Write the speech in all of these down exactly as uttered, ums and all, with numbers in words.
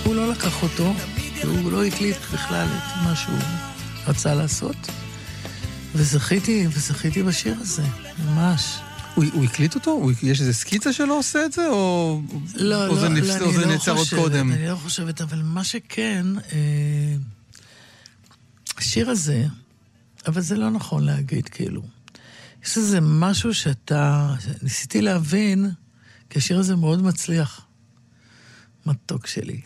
הוא לא לקח אותו, והוא לא הקליט בכלל את מה שהוא רצה לעשות. וזכיתי, וזכיתי בשיר הזה, ממש. הוא, הוא הקליט אותו? הוא, יש איזה סקיצה שלו עושה את זה? או, לא, או לא, זה, נפס, לא, או זה לא נעצר חושבת, עוד קודם? אני לא חושבת, אבל מה שכן, אה, השיר הזה, אבל זה לא נכון להגיד, כאילו. יש איזה משהו שאתה, ניסיתי להבין, כי השיר הזה מאוד מצליח. מתוק שלי.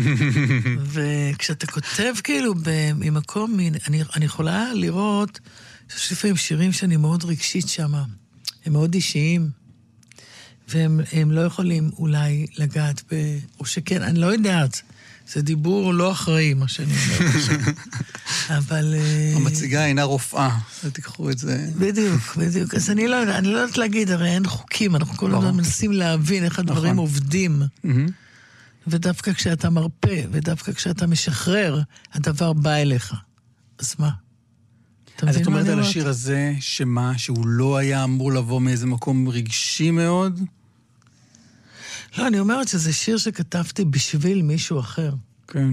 וכשאתה כותב כאילו ממקום, אני, אני יכולה לראות, יש לפעמים שירים שאני מאוד רגשית שם, הם מאוד אישיים, והם הם לא יכולים אולי לגעת ב... או שכן, אני לא יודעת, זה דיבור לא אחראי, מה שאני אומרת עכשיו. אבל... המציגה אינה רופאה, תיקחו את זה. בדיוק, בדיוק. אז אני לא, אני לא יודעת להגיד, הרי אין חוקים, אנחנו כל הזמן מנסים להבין איך הדברים עובדים. ודווקא כשאתה מרפא, ודווקא כשאתה משחרר, הדבר בא אליך. אז מה? אז את אומרת על השיר הזה, שמה, שהוא לא היה אמור לבוא מאיזה מקום רגשי מאוד? לא, אני אומרת שזה שיר שכתבתי בשביל מישהו אחר. כן.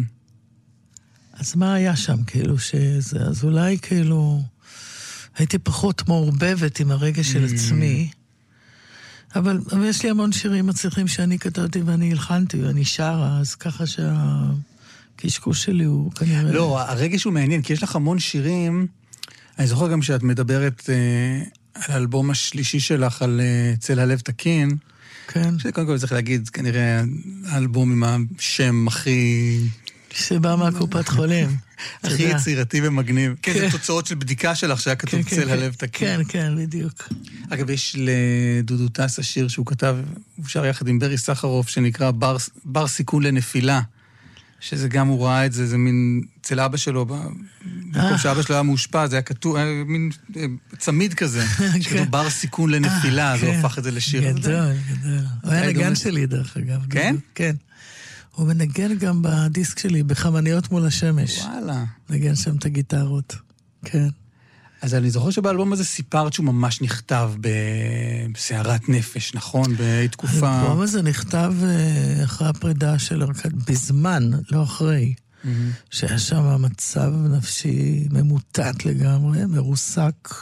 אז מה היה שם, כאילו, שזה, אז אולי, כאילו, הייתי פחות מעורבבת עם הרגש של עצמי, אבל, אבל יש לי המון שירים מצליחים שאני כתבתי ואני הלחנתי ואני שרה, אז ככה שהקשקוש שלי הוא כנראה... לא, הרגש הוא מעניין, כי יש לך המון שירים, אני זוכר גם שאת מדברת אה, על האלבום השלישי שלך, על אה, צל הלב תקין, כן. שקודם כל צריך להגיד, כנראה האלבום עם השם הכי... שבא מהקופת חולים. הכי יצירתי ומגניב. כן, זה תוצאות של בדיקה שלך שהיה כתוב צל הלב תקין. כן, כן, בדיוק. אגב, יש לדודו טס השיר שהוא כתב, הוא שר יחד עם ברי סחרוף, שנקרא בר, בר סיכון לנפילה, שזה גם הוא ראה את זה, זה מין צל אבא שלו, במקום שאבא שלו היה מאושפז, זה היה כתוב, היה מין צמיד כזה, שכתוב בר סיכון לנפילה, אז הוא הפך את זה לשיר. גדול, גדול. הוא היה נגן שלי, דרך אגב. כן? כן. הוא מנגן גם בדיסק שלי, בחמניות מול השמש. וואלה. נגן שם את הגיטרות. כן. אז אני זוכר שבאלבום הזה סיפרת שהוא ממש נכתב בסערת נפש, נכון? בתקופה... האלבום הזה נכתב אחרי הפרידה של ארכד, בזמן, לא אחרי. Mm-hmm. שהיה שם מצב נפשי ממוטט לגמרי, מרוסק.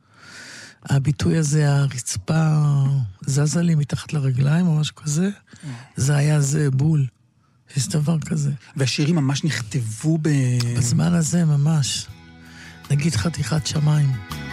הביטוי הזה, הרצפה זזה לי מתחת לרגליים או משהו כזה, mm-hmm. זה היה זה בול. יש דבר כזה. והשירים ממש נכתבו ב... בזמן הזה ממש. נגיד חתיכת שמיים.